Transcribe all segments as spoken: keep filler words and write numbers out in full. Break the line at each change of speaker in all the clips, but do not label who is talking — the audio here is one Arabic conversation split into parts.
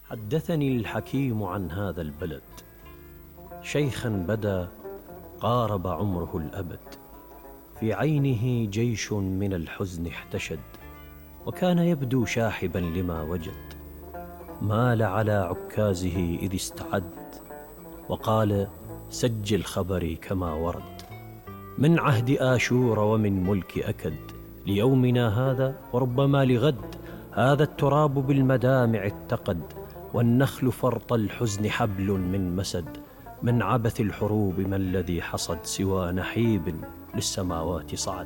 حدثني الحكيم عن هذا البلد، شيخا بدا قارب عمره الأبد، في عينه جيش من الحزن احتشد، وكان يبدو شاحبا لما وجد. مال على عكازه إذ استعد، وقال: سجل خبري كما ورد، من عهد آشور ومن ملك أكد، ليومنا هذا وربما لغد، هذا التراب بالمدامع اتقد، والنخل فرط الحزن حبل من مسد، من عبث الحروب ما الذي حصد، سوى نحيب للسماوات صعد.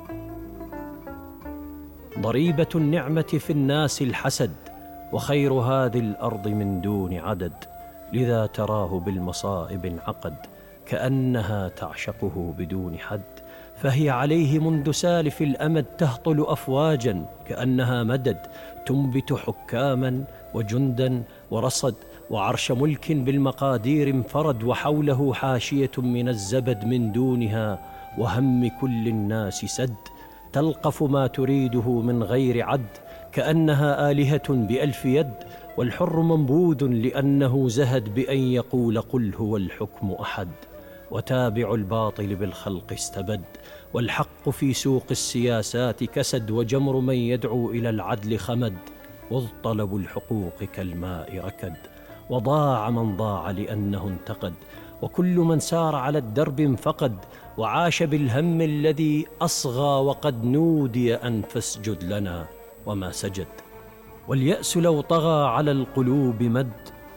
ضريبة النعمة في الناس الحسد، وخير هذه الأرض من دون عدد، لذا تراه بالمصائب انعقد، كأنها تعشقه بدون حد، فهي عليه منذ سالف الأمد تهطل أفواجا كأنها مدد، تنبت حكاما وجندا ورصد، وعرش ملك بالمقادير انفرد، وحوله حاشية من الزبد من دونها، وهم كل الناس سد، تلقف ما تريده من غير عد، كأنها آلهة بألف يد، والحر منبوذ لأنه زهد بأن يقول قل هو الحكم أحد، وتابع الباطل بالخلق استبد، والحق في سوق السياسات كسد، وجمر من يدعو إلى العدل خمد، وذ طلب الحقوق كالماء ركد، وضاع من ضاع لأنه انتقد، وكل من سار على الدرب انفقد، وعاش بالهم الذي أصغى، وقد نودي أن فاسجد لنا وما سجد. واليأس لو طغى على القلوب مد،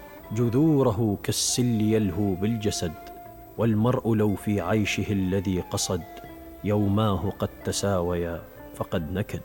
جذوره كالسل يلهو بالجسد، والمرء لو في عيشه الذي قصد، يوماه قد تساويا فقد نكد،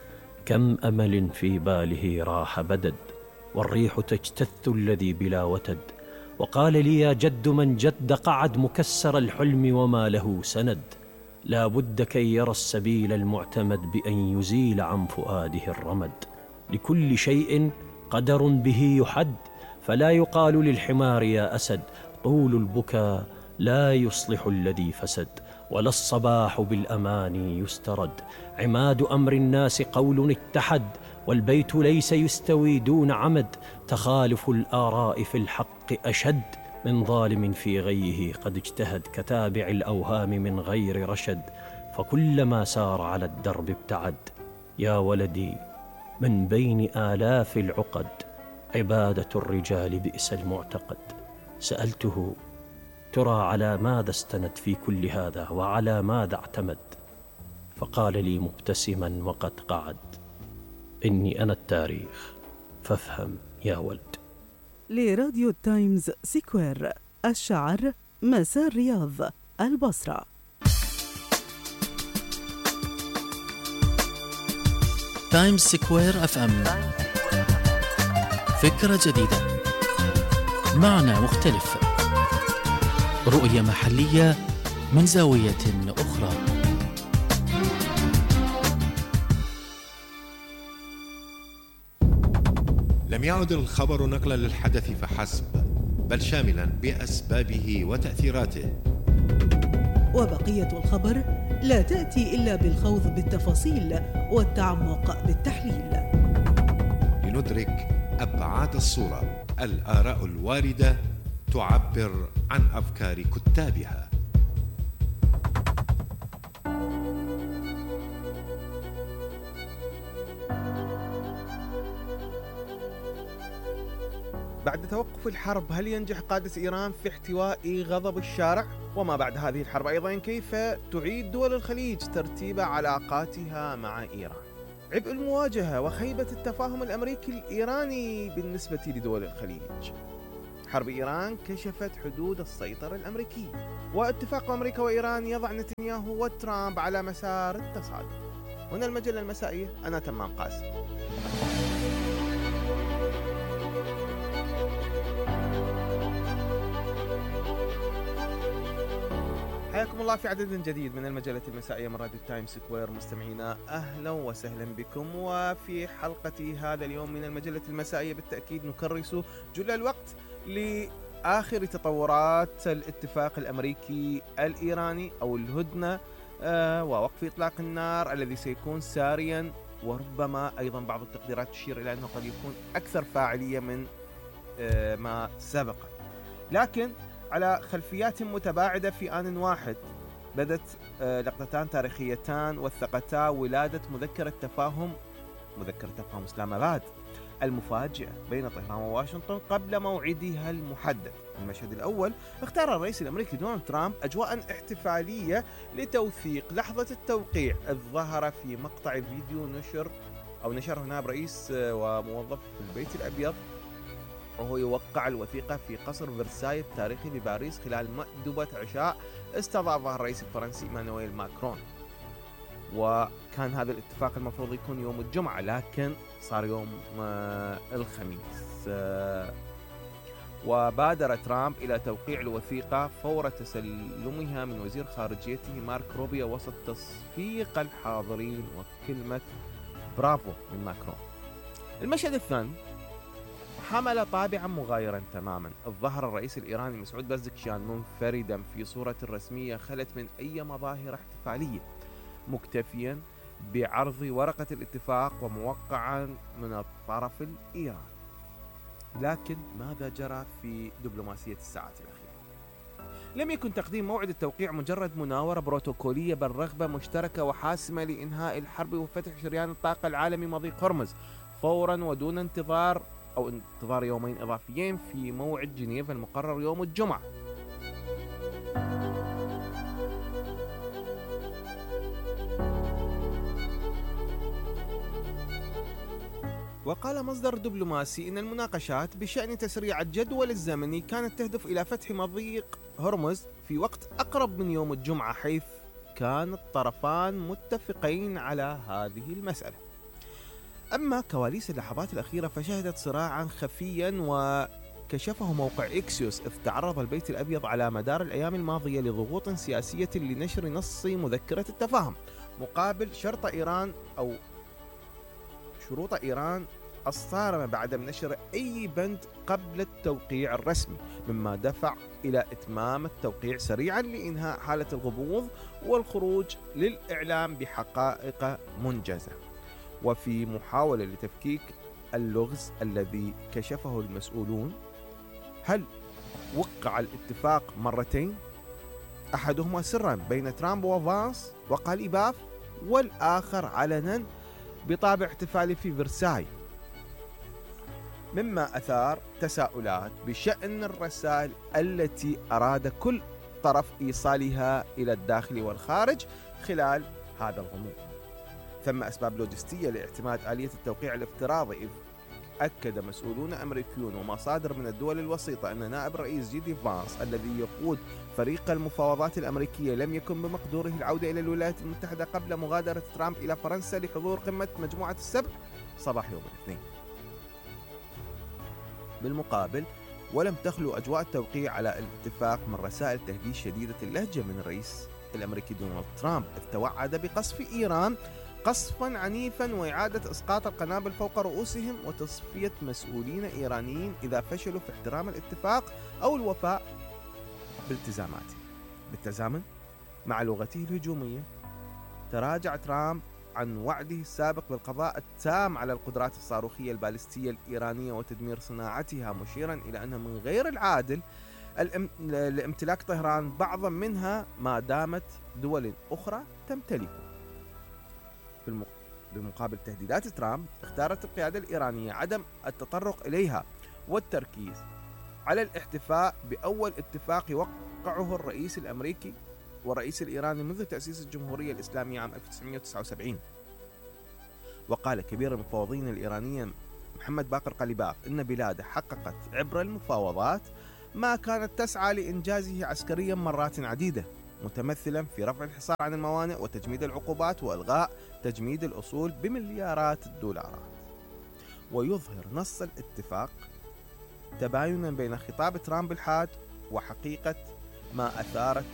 كم أمل في باله راح بدد، والريح تجتث الذي بلا وتد، وقال لي يا جد من جد قعد، مكسر الحلم وما له سند، لا بد كي يرى السبيل المعتمد، بأن يزيل عن فؤاده الرمد، لكل شيء قدر به يحد، فلا يقال للحمار يا أسد، طول البكاء لا يصلح الذي فسد، ولا الصباح بالأماني يسترد، عماد أمر الناس قول اتحد، والبيت ليس يستوي دون عمد، تخالف الآراء في الحق أشد، من ظالم في غيه قد اجتهد، كتابع الأوهام من غير رشد، فكلما سار على الدرب ابتعد، يا ولدي من بين آلاف العقد، عبادة الرجال بئس المعتقد. سألته: ترى على ماذا استند في كل هذا، وعلى ماذا اعتمد؟ فقال لي مبتسما وقد قعد: إني أنا التاريخ، فافهم يا ولد.
لراديو تايمز سكوير، الشعر مساء الرياض، البصرة.
تايمز سكوير اف ام، فكرة جديدة، معنى مختلف، رؤية محلية من زاوية أخرى.
لم يعد الخبر نقلا للحدث فحسب، بل شاملا بأسبابه وتأثيراته،
وبقية الخبر لا تأتي إلا بالخوض بالتفاصيل والتعمق بالتحليل،
لندرك أبعاد الصورة. الآراء الواردة تعبر عن أفكار كتابها.
بعد توقف الحرب، هل ينجح قادة إيران في احتواء غضب الشارع؟ وما بعد هذه الحرب أيضا، كيف تعيد دول الخليج ترتيب علاقاتها مع إيران؟ عبء المواجهة وخيبة التفاهم الأمريكي الإيراني بالنسبة لدول الخليج. حرب إيران كشفت حدود السيطرة الأمريكية، واتفاق أمريكا وإيران يضع نتنياهو وترامب على مسار التصادم. هنا المجلة المسائية، أنا تمام قاسم. حياكم الله في عدد جديد من المجلة المسائية من راديو تايمز سكوير. مستمعينا أهلا وسهلا بكم، وفي حلقة هذا اليوم من المجلة المسائية بالتأكيد نكرس جل الوقت لآخر تطورات الاتفاق الأمريكي الإيراني أو الهدنة آه ووقف إطلاق النار الذي سيكون ساريا، وربما أيضا بعض التقديرات تشير إلى أنه قد يكون أكثر فاعلية من ما سبق. لكن على خلفيات متباعدة في آن واحد بدت لقطتان تاريخيتان وثقتا ولادة مذكرة تفاهم مذكرة تفاهم إسلام آباد المفاجئة بين طهران وواشنطن قبل موعدها المحدد. المشهد الأول اختار الرئيس الأمريكي دونالد ترامب أجواء احتفالية لتوثيق لحظة التوقيع، إذ ظهر في مقطع فيديو نشر أو نشره نائب رئيس وموظف في البيت الأبيض وهو يوقع الوثيقة في قصر فرساي التاريخي بباريس خلال مأدبة عشاء استضافها الرئيس الفرنسي إيمانويل ماكرون. وكان هذا الاتفاق المفروض يكون يوم الجمعة، لكن صار يوم الخميس. وبادر ترامب إلى توقيع الوثيقة فور تسلمها من وزير خارجيته مارك روبيو وسط تصفيق الحاضرين وكلمة برافو من ماكرون. المشهد الثاني حمل طابعا مغايرا تماما، الظهر الرئيس الإيراني مسعود بازكشان منفردا في صورة رسمية خلت من أي مظاهر احتفالية، مكتفيا بعرض ورقة الاتفاق وموقعا من الطرف الإيراني. لكن ماذا جرى في دبلوماسية الساعات الأخيرة؟ لم يكن تقديم موعد التوقيع مجرد مناورة بروتوكولية، بل رغبة مشتركة وحاسمة لإنهاء الحرب وفتح شريان الطاقة العالمي مضيق هرمز فورا ودون انتظار أو انتظار يومين إضافيين في موعد جنيف المقرر يوم الجمعة. وقال مصدر دبلوماسي إن المناقشات بشأن تسريع الجدول الزمني كانت تهدف إلى فتح مضيق هرمز في وقت أقرب من يوم الجمعة، حيث كان الطرفان متفقين على هذه المسألة. أما كواليس اللحظات الأخيرة فشهدت صراعا خفيا وكشفه موقع إكسيوس، إذ تعرض البيت الأبيض على مدار الأيام الماضية لضغوط سياسية لنشر نص مذكرة التفاهم مقابل شرط إيران أو شروط إيران الصارمة بعدم نشر أي بند قبل التوقيع الرسمي، مما دفع إلى إتمام التوقيع سريعا لإنهاء حالة الغموض والخروج للإعلام بحقائق منجزة. وفي محاولة لتفكيك اللغز الذي كشفه المسؤولون، هل وقع الاتفاق مرتين؟ أحدهما سرا بين ترامب وفانس وقاليباف، والآخر علنا بطابع احتفالي في فرساي، مما أثار تساؤلات بشأن الرسائل التي أراد كل طرف إيصالها إلى الداخل والخارج خلال هذا الغموض. ثم أسباب لوجستية لاعتماد آلية التوقيع الافتراضي، إذ أكد مسؤولون أمريكيون ومصادر من الدول الوسيطة أن نائب الرئيس جي دي فانس الذي يقود فريق المفاوضات الأمريكية لم يكن بمقدوره العودة إلى الولايات المتحدة قبل مغادرة ترامب إلى فرنسا لحضور قمة مجموعة السبع صباح يوم الاثنين. بالمقابل ولم تخلو أجواء التوقيع على الاتفاق من رسائل تهديد شديدة اللهجة من الرئيس الأمريكي دونالد ترامب، إذ توعد بقصف إيران قصفا عنيفا وإعادة إسقاط القنابل فوق رؤوسهم وتصفية مسؤولين إيرانيين إذا فشلوا في احترام الاتفاق أو الوفاء بالتزاماته. بالتزامن مع لغته الهجومية، تراجع ترامب عن وعده السابق بالقضاء التام على القدرات الصاروخية البالستية الإيرانية وتدمير صناعتها، مشيرا إلى أنه من غير العادل لامتلاك طهران بعضا منها ما دامت دول أخرى تمتلكه. بمقابل تهديدات ترامب، اختارت القيادة الإيرانية عدم التطرق إليها والتركيز على الاحتفاء بأول اتفاق يوقعه الرئيس الأمريكي والرئيس الإيراني منذ تأسيس الجمهورية الإسلامية عام ألف وتسعمائة وتسعة وسبعين. وقال كبير المفاوضين الإيرانيين محمد باقر قليباف إن بلاده حققت عبر المفاوضات ما كانت تسعى لإنجازه عسكريا مرات عديدة، متمثلا في رفع الحصار عن الموانئ وتجميد العقوبات وإلغاء تجميد الأصول بمليارات الدولارات. ويظهر نص الاتفاق تباينا بين خطاب ترامب الحاد وحقيقة ما أثارت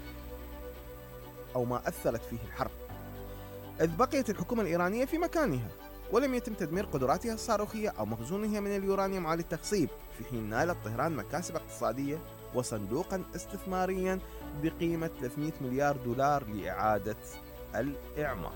أو ما أثرت فيه الحرب، إذ بقيت الحكومة الإيرانية في مكانها ولم يتم تدمير قدراتها الصاروخية أو مخزونها من اليورانيوم عالي التخصيب، في حين نالت طهران مكاسب اقتصادية وصندوقا استثماريا بقيمة ثلاثمائة مليار دولار لإعادة الإعمار.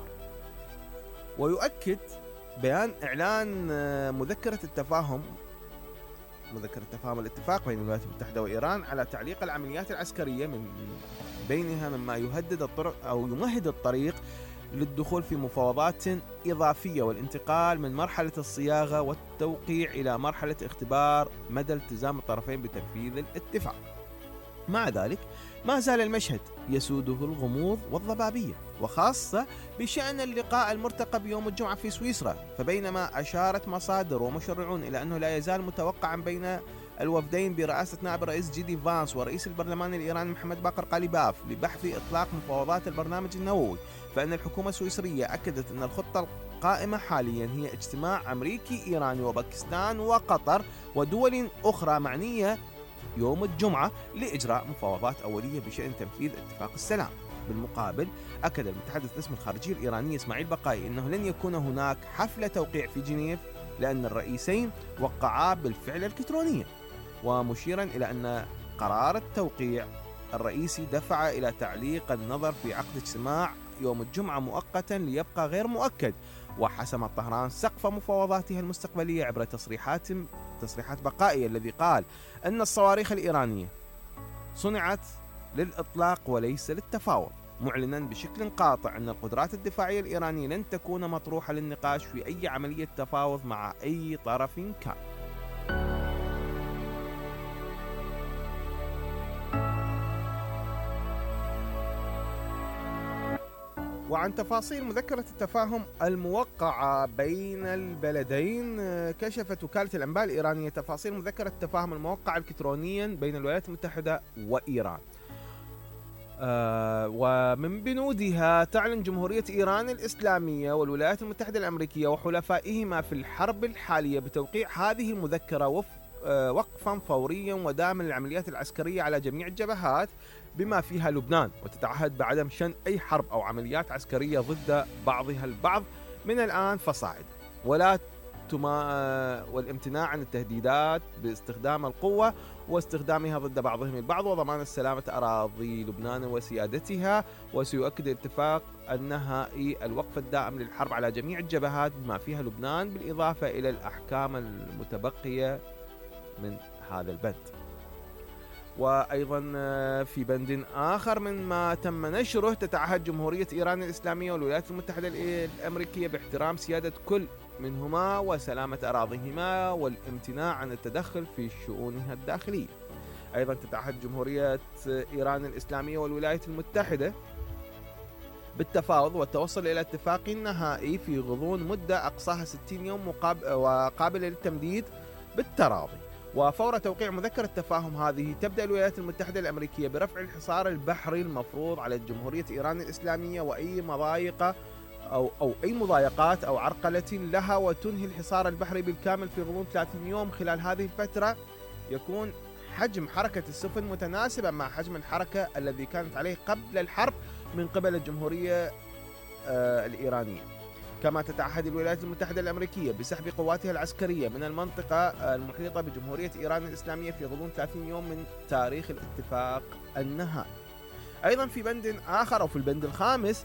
ويؤكد بيان إعلان مذكرة التفاهم مذكرة تفاهم الاتفاق بين الولايات المتحدة وإيران على تعليق العمليات العسكرية من بينها مما يهدد الطرق أو يمهد الطريق للدخول في مفاوضات إضافية والانتقال من مرحلة الصياغة والتوقيع إلى مرحلة اختبار مدى التزام الطرفين بتنفيذ الاتفاق. مع ذلك ما زال المشهد يسوده الغموض والضبابية، وخاصة بشأن اللقاء المرتقب يوم الجمعة في سويسرا. فبينما أشارت مصادر ومشرعون إلى أنه لا يزال متوقعا بين الوفدين برئاسة نائب الرئيس جيدي فانس ورئيس البرلمان الإيراني محمد باقر قاليباف لبحث إطلاق مفاوضات البرنامج النووي، فإن الحكومة السويسرية أكدت أن الخطة القائمة حاليا هي اجتماع أمريكي إيراني وباكستان وقطر ودول أخرى معنية يوم الجمعة لإجراء مفاوضات أولية بشأن تنفيذ اتفاق السلام. بالمقابل أكد المتحدث باسم الخارجية الإيرانية إسماعيل بقائي أنه لن يكون هناك حفل توقيع في جنيف لأن الرئيسين وقعا بالفعل إلكترونيا، ومشيرا إلى أن قرار التوقيع الرئيسي دفع إلى تعليق النظر في عقد اجتماع يوم الجمعة مؤقتا ليبقى غير مؤكد. وحسمت طهران سقف مفاوضاتها المستقبلية عبر تصريحات تصريحات بقائي الذي قال أن الصواريخ الإيرانية صنعت للإطلاق وليس للتفاوض، معلنا بشكل قاطع أن القدرات الدفاعية الإيرانية لن تكون مطروحة للنقاش في أي عملية تفاوض مع أي طرف كان. وعن تفاصيل مذكرة التفاهم الموقعة بين البلدين، كشفت وكالة الأنباء الإيرانية تفاصيل مذكرة التفاهم الموقع إلكترونيا بين الولايات المتحدة وإيران. آه ومن بنودها تعلن جمهورية إيران الإسلامية والولايات المتحدة الأمريكية وحلفائهما في الحرب الحالية بتوقيع هذه المذكرة وف آه وقفا فوريا ودائما للعمليات العسكرية على جميع الجبهات بما فيها لبنان، وتتعهد بعدم شن أي حرب أو عمليات عسكرية ضد بعضها البعض من الآن فصاعد، ولا تما والامتناع عن التهديدات باستخدام القوة واستخدامها ضد بعضهم البعض، وضمان السلامة أراضي لبنان وسيادتها. وسيؤكد الاتفاق النهائي الوقف الدائم للحرب على جميع الجبهات بما فيها لبنان، بالإضافة إلى الأحكام المتبقية من هذا البند. وأيضا في بند آخر مما تم نشره، تتعهد جمهورية إيران الإسلامية والولايات المتحدة الأمريكية باحترام سيادة كل منهما وسلامة أراضيهما والامتناع عن التدخل في شؤونها الداخلية. أيضا تتعهد جمهورية إيران الإسلامية والولايات المتحدة بالتفاوض والتوصل إلى اتفاق نهائي في غضون مدة أقصاها ستين يوم وقابلة للتمديد بالتراضي. وفور توقيع مذكرة التفاهم هذه تبدأ الولايات المتحدة الأمريكية برفع الحصار البحري المفروض على جمهورية إيران الإسلامية وأي مضايق أو أو أي مضايقات أو عرقلة لها، وتنهي الحصار البحري بالكامل في غضون ثلاثين يوم. خلال هذه الفترة يكون حجم حركة السفن متناسبا مع حجم الحركة الذي كانت عليه قبل الحرب من قبل الجمهورية آه الإيرانية. كما تتعهد الولايات المتحدة الأمريكية بسحب قواتها العسكرية من المنطقة المحيطة بجمهورية إيران الإسلامية في غضون ثلاثين يوم من تاريخ الاتفاق النهائي. أيضا في بند آخر أو في البند الخامس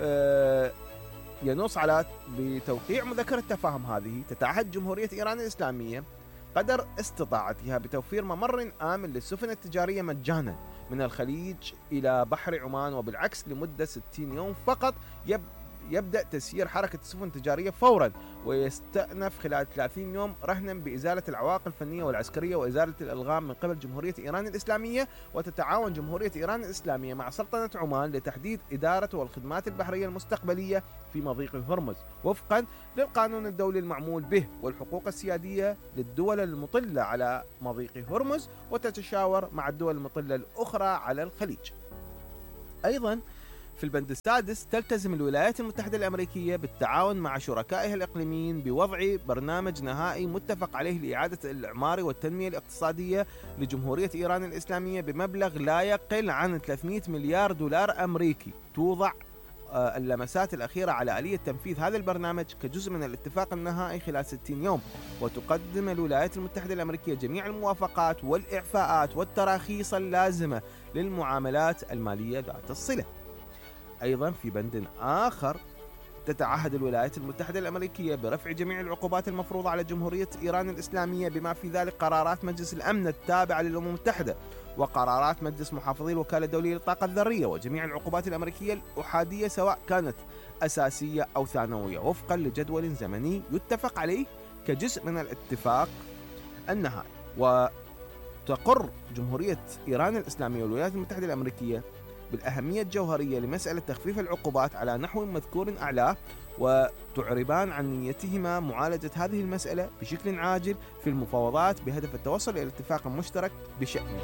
ينص على بتوقيع مذكرة التفاهم هذه، تتعهد جمهورية إيران الإسلامية قدر استطاعتها بتوفير ممر آمن للسفن التجارية مجانا من الخليج إلى بحر عمان، وبالعكس لمدة ستين يوم فقط يب يبدأ تسيير حركة السفن التجارية فورا، ويستأنف خلال ثلاثين يوم رهنا بإزالة العوائق الفنية والعسكرية وإزالة الألغام من قبل جمهورية إيران الإسلامية. وتتعاون جمهورية إيران الإسلامية مع سلطنة عمان لتحديد إدارة والخدمات البحرية المستقبلية في مضيق هرمز وفقا للقانون الدولي المعمول به والحقوق السيادية للدول المطلة على مضيق هرمز، وتتشاور مع الدول المطلة الأخرى على الخليج. أيضا في البند السادس تلتزم الولايات المتحدة الأمريكية بالتعاون مع شركائها الإقليميين بوضع برنامج نهائي متفق عليه لإعادة الإعمار والتنمية الاقتصادية لجمهورية إيران الإسلامية بمبلغ لا يقل عن ثلاثمئة مليار دولار أمريكي. توضع اللمسات الأخيرة على آلية تنفيذ هذا البرنامج كجزء من الاتفاق النهائي خلال ستين يوم. وتقدم الولايات المتحدة الأمريكية جميع الموافقات والإعفاءات والتراخيص اللازمة للمعاملات المالية ذات الصلة. أيضا في بند آخر تتعهد الولايات المتحدة الأمريكية برفع جميع العقوبات المفروضة على جمهورية إيران الإسلامية، بما في ذلك قرارات مجلس الأمن التابعة للأمم المتحدة وقرارات مجلس محافظي الوكالة الدولية للطاقة الذرية، وجميع العقوبات الأمريكية الأحادية سواء كانت أساسية أو ثانوية، وفقا لجدول زمني يتفق عليه كجزء من الاتفاق النهائي. وتقر جمهورية إيران الإسلامية والولايات المتحدة الأمريكية بالأهمية الجوهرية لمسألة تخفيف العقوبات على نحو مذكور أعلاه، وتعربان عن نيتهما معالجة هذه المسألة بشكل عاجل في المفاوضات بهدف التوصل إلى اتفاق مشترك بشأنه.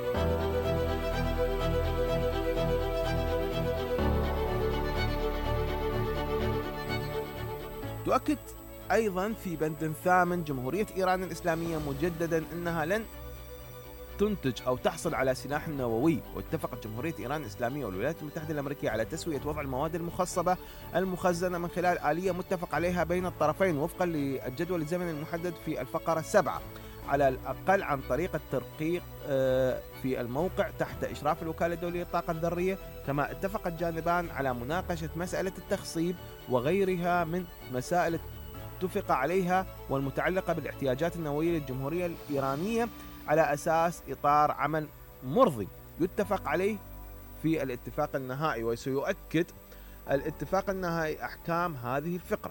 تؤكد أيضا في بند ثامن جمهورية إيران الإسلامية مجددا أنها لن تنتج أو تحصل على سلاح نووي، واتفقت جمهورية إيران الإسلامية والولايات المتحدة الأمريكية على تسوية وضع المواد المخصبة المخزنة من خلال آلية متفق عليها بين الطرفين وفقا للجدول الزمني المحدد في الفقرة السابعة، على الأقل عن طريق الترقيق في الموقع تحت إشراف الوكالة الدولية للطاقة الذرية. كما اتفق الجانبان على مناقشة مسألة التخصيب وغيرها من مسائل اتفق عليها والمتعلقة بالاحتياجات النووية للجمهورية الإيرانية على أساس إطار عمل مرضي يتفق عليه في الاتفاق النهائي. وسيؤكد الاتفاق النهائي أحكام هذه الفقرة.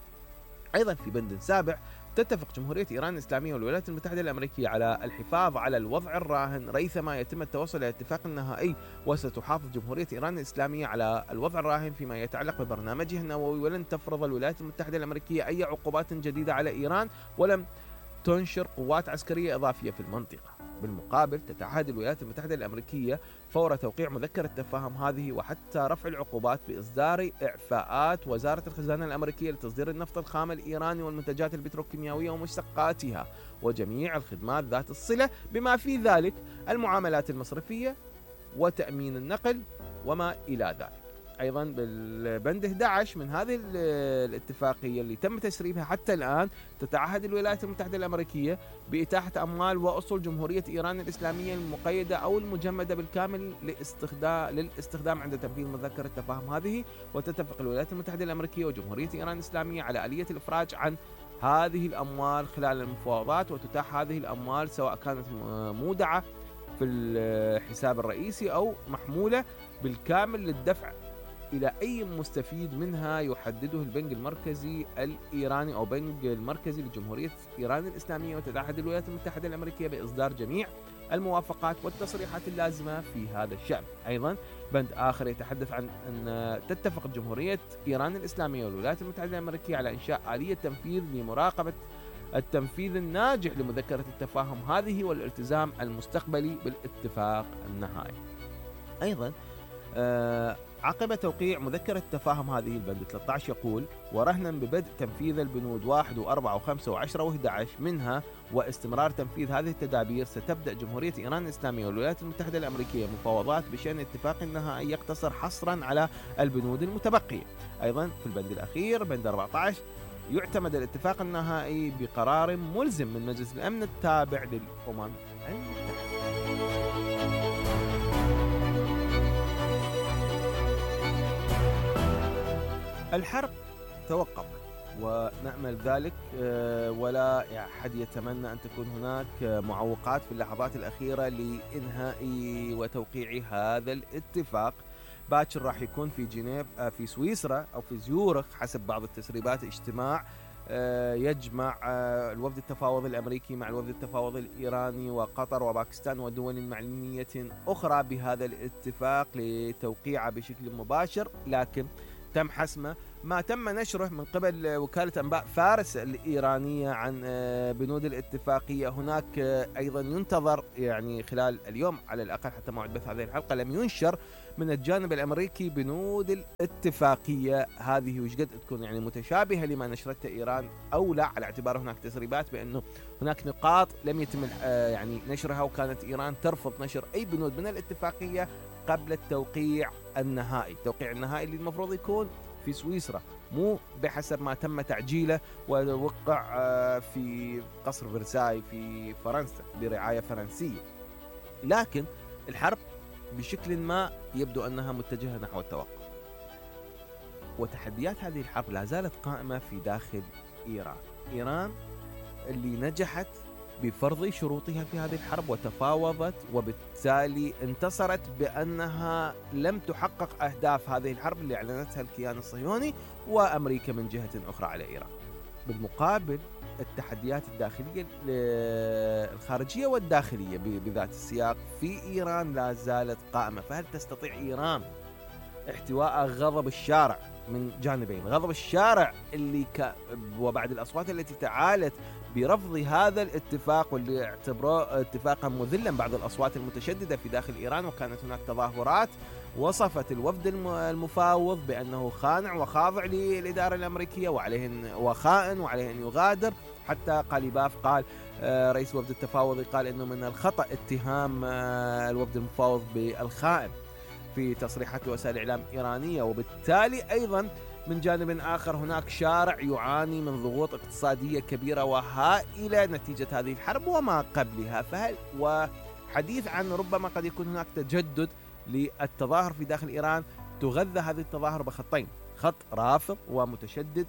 أيضا في بند سابع تتفق جمهورية إيران الإسلامية والولايات المتحدة الأمريكية على الحفاظ على الوضع الراهن ريثما يتم التوصل إلى الاتفاق النهائي، وستحافظ جمهورية إيران الإسلامية على الوضع الراهن فيما يتعلق ببرنامجها النووي، ولن تفرض الولايات المتحدة الأمريكية أي عقوبات جديدة على إيران، ولم تنشر قوات عسكرية إضافية في المنطقة. بالمقابل تتعهد الولايات المتحدة الأمريكية فور توقيع مذكرة تفاهم هذه وحتى رفع العقوبات بإصدار إعفاءات وزارة الخزانة الأمريكية لتصدير النفط الخام الإيراني والمنتجات البتروكيماوية ومشتقاتها وجميع الخدمات ذات الصلة، بما في ذلك المعاملات المصرفية وتأمين النقل وما إلى ذلك. أيضا بالبند أحد عشر من هذه الاتفاقية اللي تم تسريبها حتى الآن تتعهد الولايات المتحدة الأمريكية بإتاحة أموال وأصول جمهورية إيران الإسلامية المقيدة أو المجمدة بالكامل لاستخدام للاستخدام عند تنفيذ مذكرة التفاهم هذه. وتتفق الولايات المتحدة الأمريكية وجمهورية إيران الإسلامية على آلية الإفراج عن هذه الأموال خلال المفاوضات، وتتاح هذه الأموال سواء كانت مودعة في الحساب الرئيسي أو محمولة بالكامل للدفع إلى أي مستفيد منها يحدده البنك المركزي الإيراني أو بنك المركزي لجمهورية إيران الإسلامية. وتتعهد الولايات المتحدة الأمريكية بإصدار جميع الموافقات والتصريحات اللازمة في هذا الشأن. أيضا بند آخر يتحدث عن أن تتفق جمهورية إيران الإسلامية والولايات المتحدة الأمريكية على إنشاء آلية تنفيذ لمراقبة التنفيذ الناجح لمذكرة التفاهم هذه والالتزام المستقبلي بالاتفاق النهائي. أيضا آه عقب توقيع مذكرة التفاهم هذه البند ثلاثة عشر يقول: ورهنا ببدء تنفيذ البنود واحد وأربعة وخمسة وعشرة وأحد عشر منها واستمرار تنفيذ هذه التدابير، ستبدأ جمهورية إيران الإسلامية والولايات المتحدة الأمريكية مفاوضات بشأن اتفاق نهائي يقتصر حصرا على البنود المتبقية. أيضا في البند الأخير بند أربعة عشر يعتمد الاتفاق النهائي بقرار ملزم من مجلس الأمن التابع للأمم المتحدة. الحرب توقفت ونأمل ذلك، ولا أحد يتمنى أن تكون هناك معوقات في اللحظات الأخيرة لإنهاء وتوقيع هذا الاتفاق. باكر راح يكون في جنيف في سويسرا أو في زيورخ حسب بعض التسريبات اجتماع يجمع الوفد التفاوضي الأمريكي مع الوفد التفاوضي الإيراني وقطر وباكستان ودول معنية أخرى بهذا الاتفاق لتوقيعه بشكل مباشر، لكن تم حسمه. ما تم نشره من قبل وكالة أنباء فارس الإيرانية عن بنود الاتفاقية هناك أيضا ينتظر يعني خلال اليوم على الأقل حتى موعد بث هذه الحلقة لم ينشر من الجانب الأمريكي بنود الاتفاقية هذه وش قد تكون يعني متشابهة لما نشرته إيران أو لا، على اعتبار هناك تسريبات بأنه هناك نقاط لم يتم يعني نشرها، وكانت إيران ترفض نشر أي بنود من الاتفاقية قبل التوقيع النهائي. التوقيع النهائي اللي المفروض يكون في سويسرا مو بحسب ما تم تعجيله ووقع في قصر فرساي في فرنسا برعاية فرنسية. لكن الحرب بشكل ما يبدو أنها متجهة نحو التوقف. وتحديات هذه الحرب لا زالت قائمة في داخل إيران. إيران اللي نجحت بفرض شروطها في هذه الحرب وتفاوضت، وبالتالي انتصرت بأنها لم تحقق أهداف هذه الحرب اللي أعلنتها الكيان الصهيوني وأمريكا من جهة أخرى على إيران. بالمقابل التحديات الداخلية الخارجية والداخلية بذات السياق في إيران لا زالت قائمة. فهل تستطيع إيران احتواء غضب الشارع من جانبين؟ غضب الشارع اللي ك... وبعد الأصوات التي تعالت برفض هذا الاتفاق واللي اعتبروه اتفاقا مذلا، بعض الأصوات المتشددة في داخل إيران، وكانت هناك تظاهرات وصفت الوفد المفاوض بأنه خانع وخاضع للإدارة الأمريكية وعليه وخائن وعليه أن يغادر. حتى قاليباف قال رئيس وفد التفاوض قال أنه من الخطأ اتهام الوفد المفاوض بالخائن في تصريحات وسائل إعلام إيرانية. وبالتالي أيضا من جانب آخر هناك شارع يعاني من ضغوط اقتصادية كبيرة وهائلة نتيجة هذه الحرب وما قبلها. فهل وحديث عن ربما قد يكون هناك تجدد للتظاهر في داخل إيران، تغذى هذه التظاهر بخطين: خط رافض ومتشدد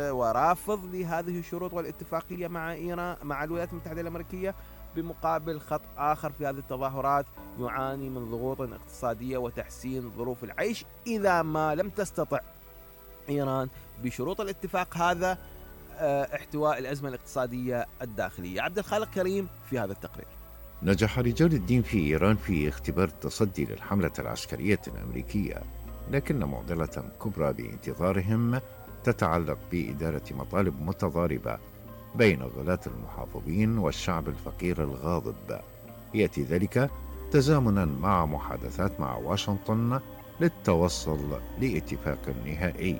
ورافض لهذه الشروط والاتفاقية مع إيران مع الولايات المتحدة الأمريكية، بمقابل خط آخر في هذه التظاهرات يعاني من ضغوط اقتصادية وتحسين ظروف العيش إذا ما لم تستطع إيران بشروط الاتفاق هذا احتواء الأزمة الاقتصادية الداخلية. عبد الخالق كريم في هذا التقرير.
نجح رجال الدين في إيران في اختبار التصدي للحملة العسكرية الأمريكية، لكن معضلة كبرى بانتظارهم تتعلق بإدارة مطالب متضاربة بين غلاة المحافظين والشعب الفقير الغاضب، يأتي ذلك تزامنا مع محادثات مع واشنطن للتوصل لاتفاق نهائي.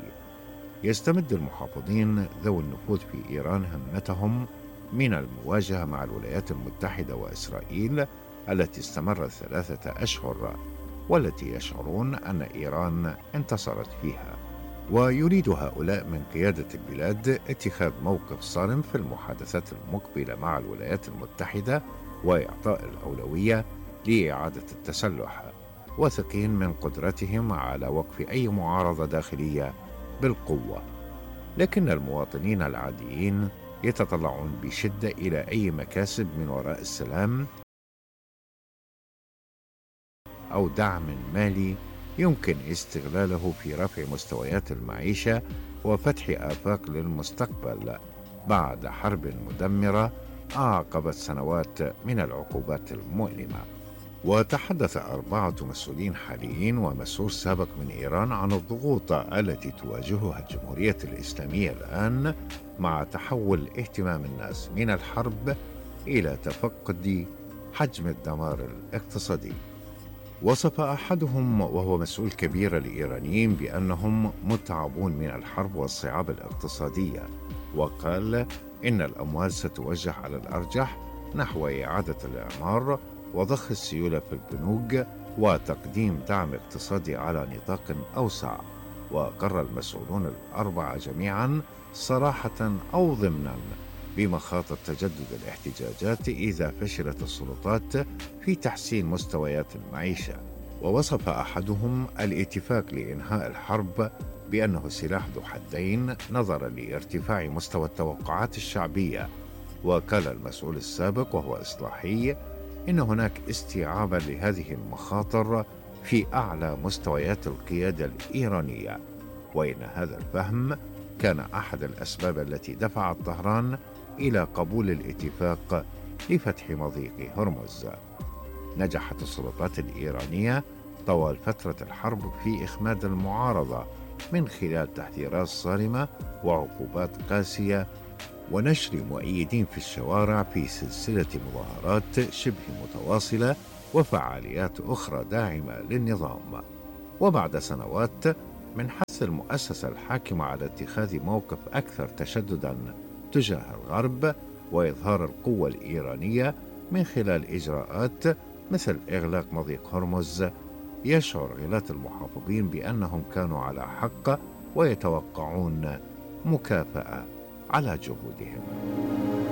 يستمد المحافظين ذوي النفوذ في إيران همتهم من المواجهة مع الولايات المتحدة وإسرائيل التي استمرت ثلاثة أشهر والتي يشعرون أن إيران انتصرت فيها، ويريد هؤلاء من قيادة البلاد اتخاذ موقف صارم في المحادثات المقبلة مع الولايات المتحدة وإعطاء الأولوية لإعادة التسلح، واثقين من قدرتهم على وقف أي معارضة داخلية بالقوة. لكن المواطنين العاديين يتطلعون بشدة إلى أي مكاسب من وراء السلام أو دعم مالي يمكن استغلاله في رفع مستويات المعيشة وفتح آفاق للمستقبل بعد حرب مدمرة أعقبت سنوات من العقوبات المؤلمة. وتحدث أربعة مسؤولين حاليين ومسؤول سابق من إيران عن الضغوط التي تواجهها الجمهورية الإسلامية الآن مع تحول اهتمام الناس من الحرب إلى تفقد حجم الدمار الاقتصادي. وصف أحدهم وهو مسؤول كبير الإيرانيين بأنهم متعبون من الحرب والصعاب الاقتصادية، وقال إن الأموال ستوجه على الأرجح نحو إعادة الإعمار وضخ السيولة في البنوك وتقديم دعم اقتصادي على نطاق أوسع. وقرر المسؤولون الأربعة جميعا صراحة أو ضمنا بمخاطر تجدد الاحتجاجات إذا فشلت السلطات في تحسين مستويات المعيشة. ووصف أحدهم الاتفاق لإنهاء الحرب بأنه سلاح ذو حدين نظرا لارتفاع مستوى التوقعات الشعبية. وقال المسؤول السابق وهو إصلاحي إن هناك استيعابا لهذه المخاطر في أعلى مستويات القيادة الإيرانية، وإن هذا الفهم كان أحد الأسباب التي دفعت طهران إلى قبول الاتفاق لفتح مضيق هرمز. نجحت السلطات الإيرانية طوال فترة الحرب في إخماد المعارضة من خلال تحذيرات صارمة وعقوبات قاسية ونشر مؤيدين في الشوارع في سلسلة مظاهرات شبه متواصلة وفعاليات أخرى داعمة للنظام. وبعد سنوات من حث المؤسسة الحاكمة على اتخاذ موقف أكثر تشدداً تجاه الغرب وإظهار القوة الإيرانية من خلال إجراءات مثل إغلاق مضيق هرمز، يشعر غلاة المحافظين بأنهم كانوا على حق ويتوقعون مكافأة على جهودهم.